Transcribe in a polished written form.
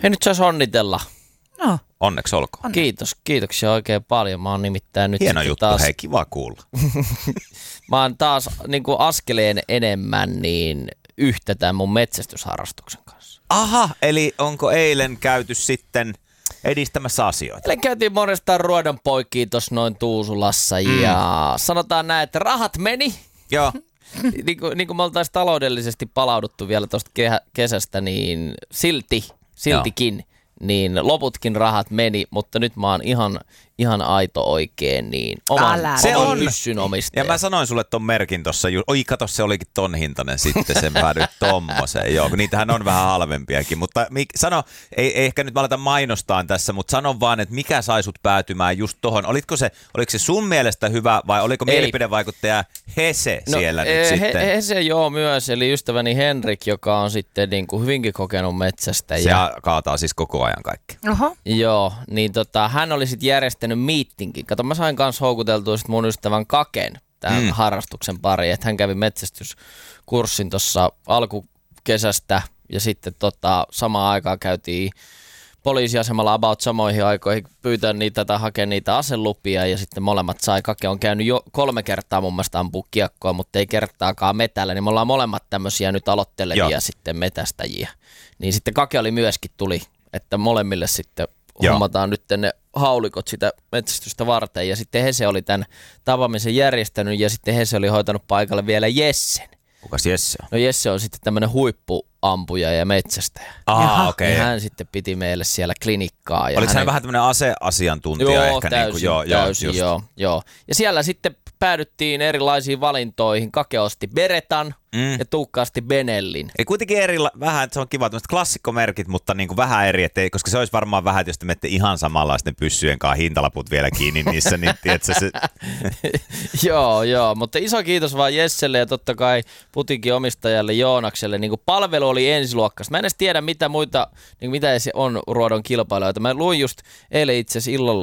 Hei, nyt saisi onnitella. No. Onneksi olkoon. Kiitoksia oikein paljon. Mä oon nimittäin nyt hieno juttu, taas... hei, kiva kuulla. Mä oon taas niin kuin askeleen enemmän niin yhtä tämän mun metsästysharrastuksen kanssa. Aha, eli onko eilen käyty sitten edistämässä asioita? Eilen käytiin morjestaan ruodon poikiin tuossa noin Tuusulassa ja sanotaan näin, että rahat meni. Joo. niin kuin me oltaisiin taloudellisesti palauduttu vielä tuosta kesästä, niin siltikin, niin loputkin rahat meni, mutta nyt mä oon ihan aito oikein niin oman pyssyn omistaja. Ja mä sanoin sulle ton merkin tossa, oi kato se olikin ton hintainen sitten, sen päädyit tommoseen. Joo, niitähän on vähän halvempiakin, mutta sano, ei ehkä nyt mä aletaan mainostaa tässä, mutta sano vaan, että mikä sai sut päätymään just tohon. Oliko se sun mielestä hyvä vai oliko mielipidevaikuttaja Hese siellä nyt sitten? Hese joo myös, eli ystäväni Henrik, joka on sitten niin kuin hyvinkin kokenut metsästä. Se kaataa siis koko ajan kaikki. Oho. Joo, niin hän oli sitten järjestänyt meetinkin. Kato, mä sain kanssa houkuteltua sit mun ystävän Kaken tähän harrastuksen pariin, että hän kävi metsästyskurssin tuossa alkukesästä ja sitten samaan aikaan käytiin poliisiasemalla about samoihin aikoihin pyytää niitä tai hakea niitä aselupia ja sitten molemmat sai. Kake on käynyt jo 3 kertaa mun mielestä ampua kiekkoa, mutta ei kertaakaan metällä, niin me ollaan molemmat tämmöisiä nyt aloittelevia sitten metästäjiä. Niin sitten Kake oli myöskin tuli, että molemmille sitten hommataan nyt ne haulikot sitä metsästystä varten. Ja sitten Hese oli tämän tapaamisen järjestänyt ja sitten Hese oli hoitanut paikalle vielä Jessen. Kukas Jesse on? No Jesse on sitten tämmöinen huippuampuja ja metsästäjä. Okei. Ja hän sitten piti meille siellä klinikkaa. Oliko hän vähän tämmöinen aseasiantuntija? Joo, ehkä täysin, joo. Ja siellä sitten päädyttiin erilaisiin valintoihin. Kake osti Beretan ja Tuukka osti Benellin. Eli kuitenkin vähän, se on kiva, tämmöiset klassikkomerkit, mutta niin kuin vähän eri, koska se olisi varmaan vähän, että jos te menette ihan samanlaisten pyssyjen kanssa hintalaput vielä kiinni niissä, niin tiedätkö se... Joo, mutta iso kiitos vaan Jesselle ja totta kai putiikin omistajalle Joonakselle. Niin kuin palvelu oli ensiluokkaista. Mä en edes tiedä, mitä muita, niin mitä on ruodon kilpailijoita. Mä luin just eilen itse asiassa illalla